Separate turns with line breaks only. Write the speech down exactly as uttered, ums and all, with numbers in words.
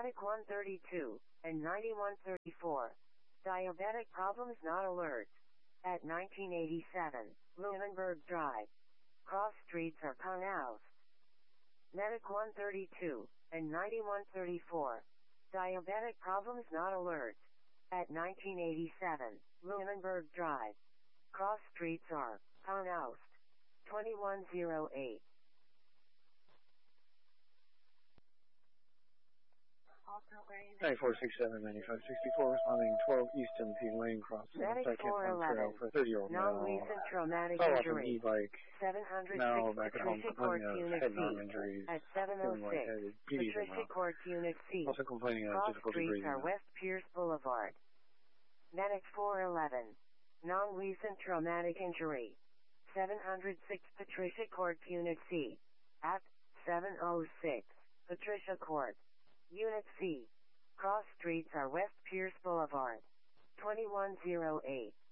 Medic one thirty-two and ninety-one thirty-four. Diabetic problems not alert. At nineteen eighty-seven, Lunenburg Drive. Cross streets are pronounced. Medic one thirty-two and ninety-one thirty-four. Diabetic problems not alert. At nineteen eighty-seven, Lunenburg Drive. Cross streets are pronounced. twenty-one oh eight.
ninety-four sixty-seven, ninety-five sixty-four, responding twelve Easton P. Lane, crossing
Medic
second
four
on
eleven.
trail for thirty-year-old male.
Non-recent traumatic
Fell off an
injury.
e-bike,
seven hundred
now
six
back at home
Patricia
complaining
Court
of
Unit
head and arm
C.
injuries,
At seven oh
feeling
six,
lightheaded, P Ds him
Patricia
up.
Court Unit C.
Also complaining of
Cross
difficulty
streets
breathing
are
now.
West Pierce Boulevard. Medic four eleven. Non-recent traumatic injury. seven hundred six Patricia Court Unit C. At seven oh six, Patricia Court. Unit C. Cross streets are West Pierce Boulevard. twenty-one oh eight.